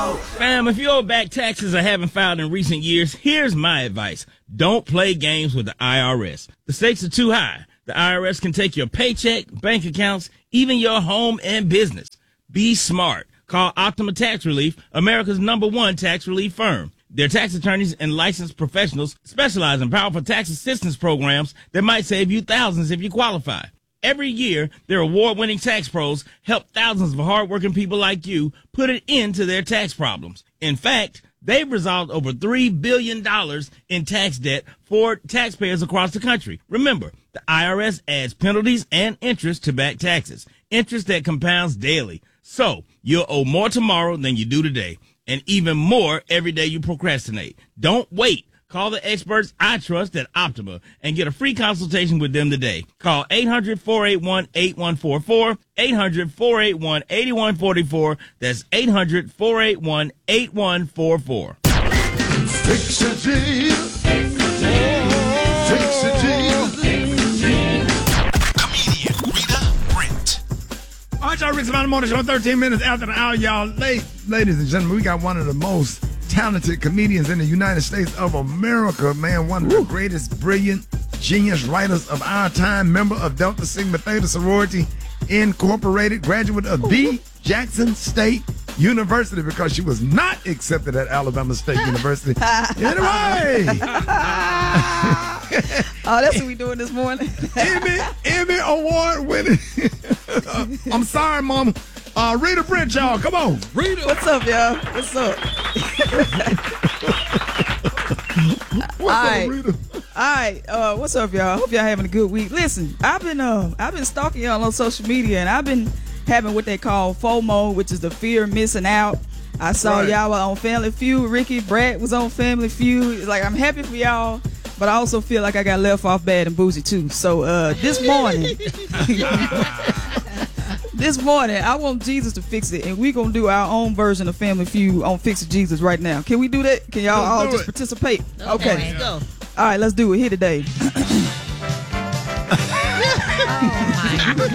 Fam, if you owe back taxes or haven't filed in recent years, here's my advice. Don't play games with the IRS. The stakes are too high. The IRS can take your paycheck, bank accounts, even your home and business. Be smart. Call Optima Tax Relief, America's #1 tax relief firm. Their tax attorneys and licensed professionals specialize in powerful tax assistance programs that might save you thousands if you qualify. Every year, their award-winning tax pros help thousands of hardworking people like you put an end to their tax problems. In fact, they've resolved over $3 billion in tax debt for taxpayers across the country. Remember, the IRS adds penalties and interest to back taxes, interest that compounds daily. So, you'll owe more tomorrow than you do today, and even more every day you procrastinate. Don't wait. Call the experts I trust at Optima and get a free consultation with them today. Call 800-481-8144, 800-481-8144. That's 800-481-8144. Fix it, Jesus. Fix it, Jesus. Comedian Rita Brent. All right, y'all, Rick's Mountain Morning Show, 13 minutes after the hour, y'all. Ladies and gentlemen, we got one of the most talented comedians in the United States of America, man. One of the greatest, brilliant, genius writers of our time, member of Delta Sigma Theta Sorority Incorporated, graduate of B. Jackson State University because she was not accepted at Alabama State University. Anyway. Oh, that's what we doing this morning. Emmy Award winning. I'm sorry, Mama. Rita Brent, y'all. Come on. Rita. What's up, y'all? What's up? What's up, Rita? All right. What's up, y'all? Hope y'all having a good week. Listen, I've been stalking y'all on social media, and I've been having what they call FOMO, which is the fear of missing out. I saw y'all were on Family Feud. Ricky Brett was on Family Feud. Like, I'm happy for y'all, but I also feel like I got left off bad and boozy too. So this morning. This morning, I want Jesus to fix it, and we're going to do our own version of Family Feud on Fix It Jesus right now. Can we do that? Can y'all all just participate? Okay. Let's go. All right, let's do it here today. Oh, my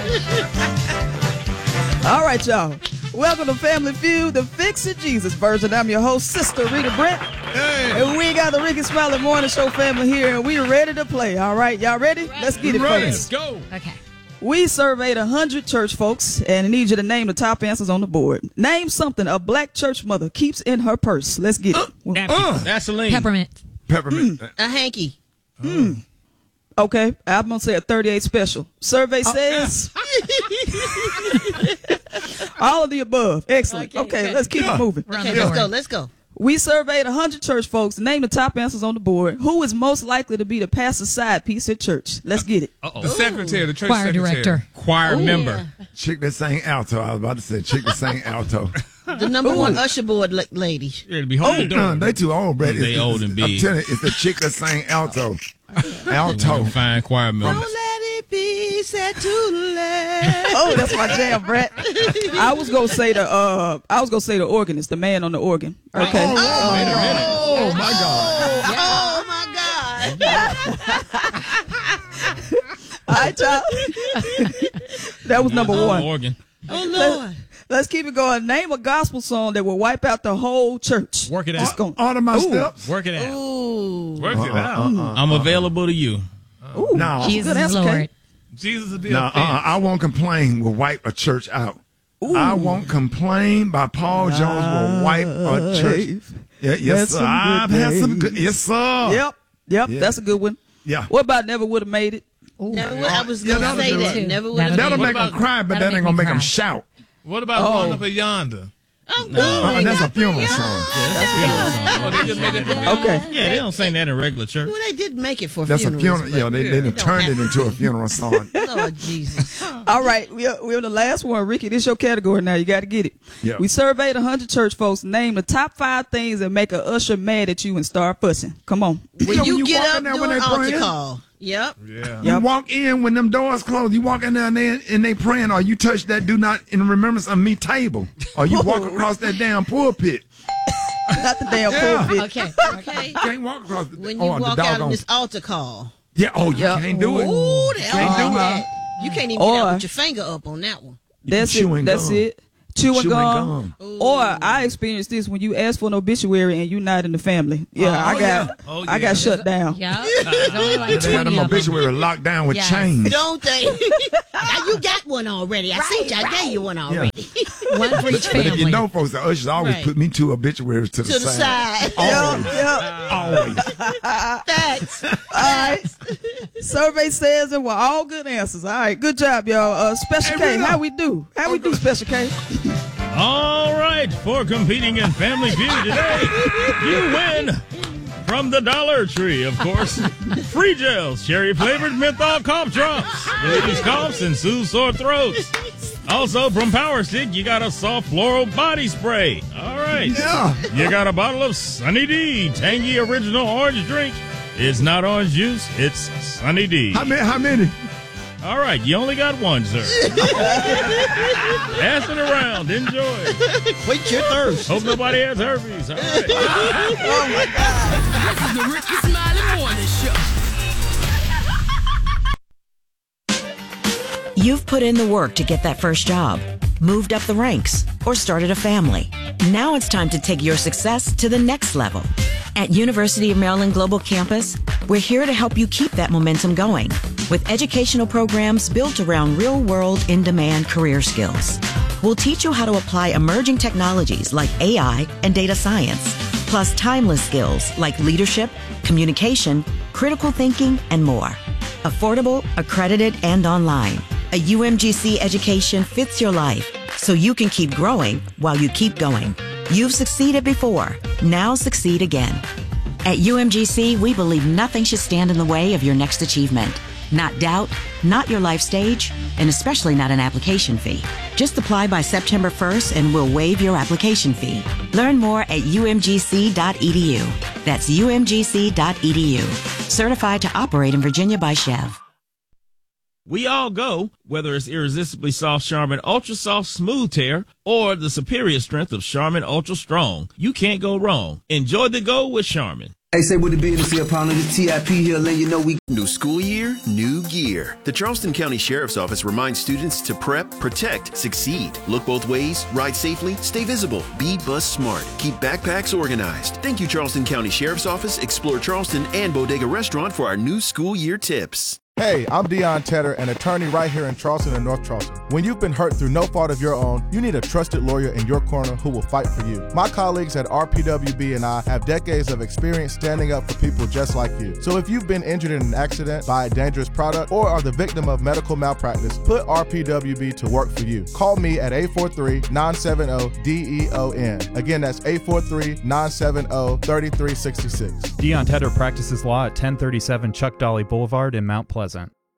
gosh. All right, y'all. Welcome to Family Feud, the Fix It Jesus version. I'm your host, Sister Rita Brent. Hey. And we got the Ricky Smiley Morning Show family here, and we're ready to play. All right, y'all ready? Let's get it, folks. Let's go. Okay. We surveyed 100 church folks, and I need you to name the top answers on the board. Name something a black church mother keeps in her purse. Let's get it. Vaseline. Peppermint. A hanky. Okay, I'm going to say a 38 special. Survey says all of the above. Excellent. Okay, let's keep it moving. Okay, let's go. We surveyed 100 church folks. Name the top answers on the board. Who is most likely to be the pastor's side piece at church? Let's get it. The secretary, the church Choir secretary. director. Choir member. Chick that sang alto. I was about to say chick that sang alto. The number one usher board lady. Yeah, to be holding the door. They too old, Brett. They old and big. I'm telling you, it's the chick that sang alto. Fine choir member. Don't let it be said too late. Oh, that's my jam, Brett. I was gonna say the organist, the man on the organ. Okay. Oh my God. Oh my God. All right, y'all. That was number one. Organ. Oh Lord. Let's keep it going. Name a gospel song that will wipe out the whole church. Work it Just out. going. All of my steps. Work it out. Ooh. Work it out. I'm available to you. Ooh, No. Jesus that's is okay. Lord. Jesus will be No, a fan. I won't complain will wipe a church out. I won't complain by Paul Jones will wipe a church. Yeah, yes, sir. I've had some good. Yes, sir. Yep. Yeah. That's a good one. Yeah. What about Never Would Have Made It? I was Yeah, going to that'll say do that. it. Never would have. That'll What make them about- cry, but that ain't gonna make them shout. What about going up a yonder? That's a funeral song. Oh, they just made it. Okay. Yeah, they don't sing that in regular church. Well, they did make it for That's a funerals. funeral. Yeah, they done turned it into a funeral song. Lord Jesus. All right, we're on the last one. Ricky, this is your category now. You got to get it. Yeah. We surveyed 100 church folks. Name the top 5 things that make a usher mad at you and start fussing. Come on. When you get walk up in there doing when they altar praying, call. Yep. Yeah. you walk in when them doors close. You walk in there and they praying, or you touch that "Do not in remembrance of me" table, or you walk across that damn pulpit. Not the damn pulpit. Okay. Okay. You can't walk across the. When you walk out on this altar call. Yeah. Oh, you can't do it. Ooh, Can't do it. You can't even get out with your finger up on that one. That's chewing it. That's gum. it. chewing gum. Or I experienced this when you ask for an obituary and you're not in the family. Yeah, I got shut down. Yeah. There's only like They had 20 them of them. obituary locked down with Yes. chains. Don't they? Now you got one already. I see you. I gave you one already. One for each But if family. you know, folks, the ushers always Right. put me 2 obituaries to To the side. Always. Always. Thanks. All right. Survey says it were all good answers. All right, good job, y'all. Special K, how we do? How we do, Special K? All right, for competing in Family Feud today, you win from the Dollar Tree, of course. Free gels, cherry-flavored menthol cough drops, relieves coughs and soothes sore throats. Also, from Power Stick, you got a soft floral body spray. All right. Yeah. You got a bottle of Sunny D, tangy original orange drink. It's not orange juice, it's Sunny D. How many? All right, you only got one, sir. Pass it around. Enjoy. Quit your thirst. Hope nobody has herpes. All right. This is the Ricky Smiley Morning Show. You've put in the work to get that first job, moved up the ranks, or started a family. Now it's time to take your success to the next level. At University of Maryland Global Campus, we're here to help you keep that momentum going with educational programs built around real-world, in-demand career skills. We'll teach you how to apply emerging technologies like AI and data science, plus timeless skills like leadership, communication, critical thinking, and more. Affordable, accredited, and online. A UMGC education fits your life, so you can keep growing while you keep going. You've succeeded before. Now succeed again. At UMGC, we believe nothing should stand in the way of your next achievement. Not doubt, not your life stage, and especially not an application fee. Just apply by September 1st and we'll waive your application fee. Learn more at umgc.edu. That's umgc.edu. Certified to operate in Virginia by Chev. We all go, whether it's irresistibly soft Charmin Ultra Soft Smooth Tear or the superior strength of Charmin Ultra Strong. You can't go wrong. Enjoy the go with Charmin. Hey, say what it be, this here pound of the TIP here, letting you know we... New school year, new gear. The Charleston County Sheriff's Office reminds students to prep, protect, succeed. Look both ways, ride safely, stay visible, be bus smart, keep backpacks organized. Thank you, Charleston County Sheriff's Office, Explore Charleston, and Bodega Restaurant for our new school year tips. Hey, I'm Deion Tedder, an attorney right here in Charleston and North Charleston. When you've been hurt through no fault of your own, you need a trusted lawyer in your corner who will fight for you. My colleagues at RPWB and I have decades of experience standing up for people just like you. So if you've been injured in an accident, by a dangerous product, or are the victim of medical malpractice, put RPWB to work for you. Call me at 843-970-DEON. Again, that's 843-970-3366. Deion Tedder practices law at 1037 Chuck Dolly Boulevard in Mount Pleasant.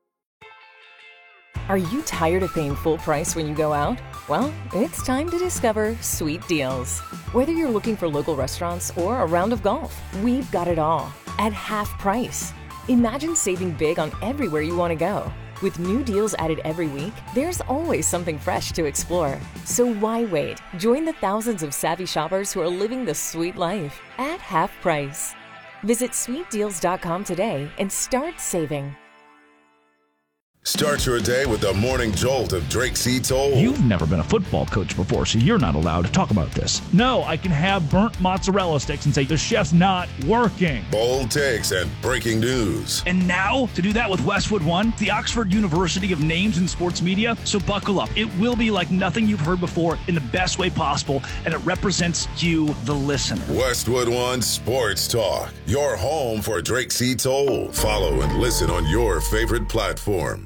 Are you tired of paying full price when you go out? Well, it's time to discover Sweet Deals. Whether you're looking for local restaurants or a round of golf, we've got it all at half price. Imagine saving big on everywhere you want to go. With new deals added every week, there's always something fresh to explore. So why wait? Join the thousands of savvy shoppers who are living the sweet life at half price. Visit sweetdeals.com today and start saving. Start your day with the morning jolt of Drake C. Toll. You've never been a football coach before, so you're not allowed to talk about this. No, I can have burnt mozzarella sticks and say the chef's not working. Bold takes and breaking news. And now, to do that with Westwood One, the Oxford University of Names in Sports Media. So buckle up. It will be like nothing you've heard before in the best way possible, and it represents you, the listener. Westwood One Sports Talk, your home for Drake C. Toll. Follow and listen on your favorite platform.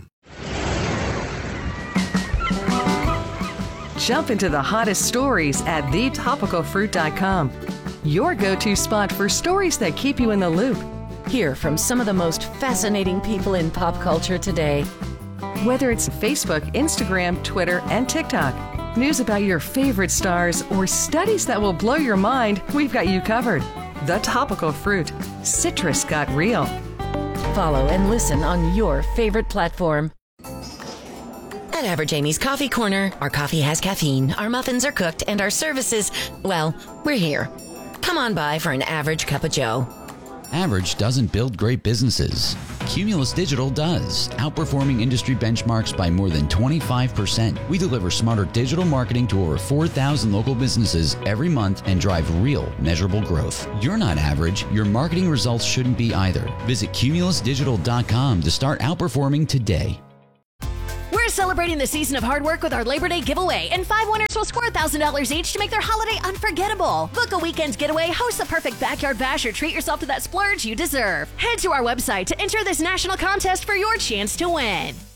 Jump into the hottest stories at thetopicalfruit.com. Your go-to spot for stories that keep you in the loop. Hear from some of the most fascinating people in pop culture today. Whether it's Facebook, Instagram, Twitter, and TikTok, news about your favorite stars, or studies that will blow your mind, we've got you covered. The Topical Fruit. Citrus got real. Follow and listen on your favorite platform. At Average Amy's Coffee Corner, our coffee has caffeine, our muffins are cooked, and our services, well, we're here. Come on by for an average cup of joe. Average doesn't build great businesses. Cumulus Digital does, outperforming industry benchmarks by more than 25%. We deliver smarter digital marketing to over 4,000 local businesses every month and drive real, measurable growth. You're not average. Your marketing results shouldn't be either. Visit cumulusdigital.com to start outperforming today. We're celebrating the season of hard work with our Labor Day giveaway, and 5 winners will score $1,000 each to make their holiday unforgettable. Book a weekend getaway, host the perfect backyard bash, or treat yourself to that splurge you deserve. Head to our website to enter this national contest for your chance to win.